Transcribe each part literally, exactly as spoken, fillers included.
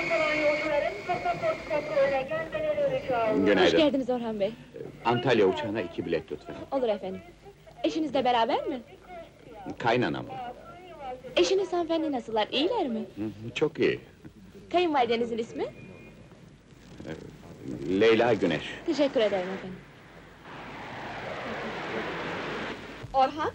Hoş Günaydın. geldiniz Orhan Bey. Antalya uçağına iki bilet lütfen. Olur efendim. Eşinizle beraber mi? Kaynanam. Eşiniz hanımefendi nasıllar, iyiler mi? Hı hı, Çok iyi. Kayınvalidenizin ismi? Leyla Güneş. Teşekkür ederim efendim. Orhan?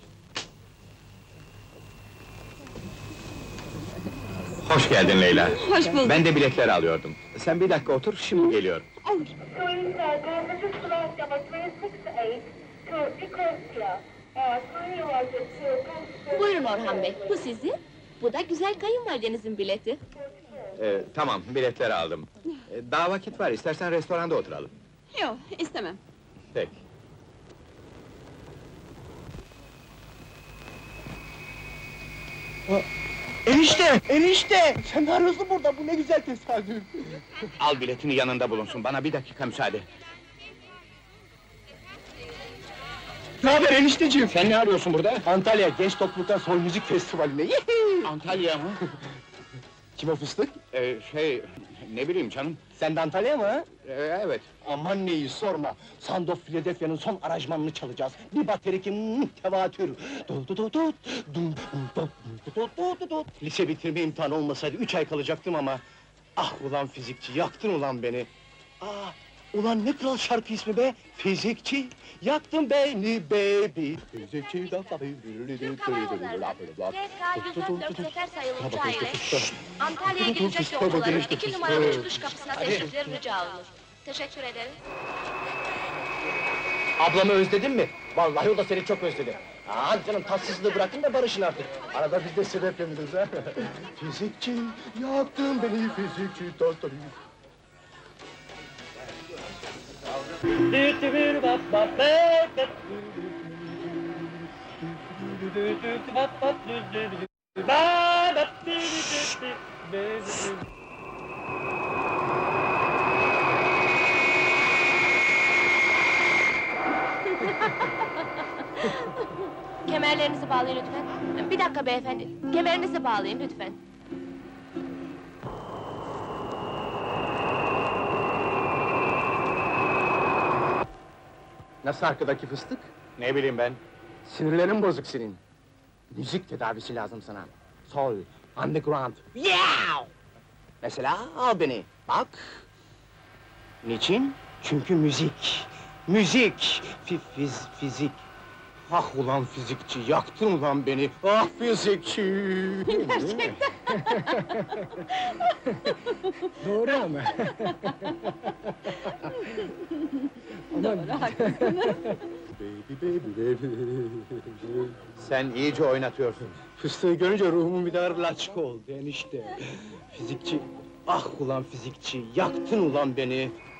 Hoş geldin Leyla. Hoş bulduk. Ben de biletleri alıyordum. Sen bir dakika otur, şimdi geliyorum. Olur. Buyurun Orhan Bey, bu sizin. Bu da güzel kayınvalidenizin bileti. Ee, tamam, biletleri aldım. Ee, daha vakit var, istersen restoranda oturalım. Yok, istemem. Peki. Enişte! Enişte! Sen ne arıyorsun burada? Bu ne güzel tesadüf! Al biletini yanında bulunsun, bana bir dakika müsaade. Ne haber enişteciğim? Sen ne arıyorsun burada? Antalya Genç Topluluklar Soy Müzik Festivali'ne. Yihi! Antalya mı? Kim o fıstık? Ee, şey, ne bileyim canım. Sen de Antalya mı? ha? Ee, evet. Aman neyi sorma! Sound of Philadelphia'nın son aranjmanını çalacağız. Bir bateri ki mm, tevatür. Du du du du, dum, dum, dum, du du du du. Lise bitirme imtihanı olmasaydı üç ay kalacaktım ama... Ah ulan fizikçi, yaktın ulan beni! Ah, ulan ne kral şarkı ismi be? Fizikçi, yaktın beni baby! Fizikçi da Türk Hava Yolları, T K yüz on dört sefer sayılı uçağı ile Antalya'ya gidecek yolcuların iki numaralı çıkış kapısına teşrifleri rica olunur. Teşekkür ederim. Ablamı özledin mi? Vallahi o da seni çok özledi. Aa canım, tatsızlığı bırakın da barışın artık. Arada biz de sebep emiriz ha. Fizikçi, yaktın beni fizikçi, dostum. Kemerlerinizi bağlayın lütfen. Bir dakika beyefendi, kemerinizi bağlayın lütfen. Nasıl arkadaki fıstık? Ne bileyim ben. Sinirlerin bozuk senin. Müzik tedavisi lazım sana. Soul, underground, yeah! Mesela al beni, bak! Niçin? Çünkü müzik, müzik, fi, fiz, fizik. Ah ulan fizikçi, yaktın ulan beni, ah fizikçi! Gerçekten! Doğru ama! Doğru, haklısınız! Baby, baby, baby. Sen iyice oynatıyorsun. Fıstığı görünce ruhumun bir daha laçka oldu enişte. Fizikçi, ah ulan fizikçi, yaktın ulan beni.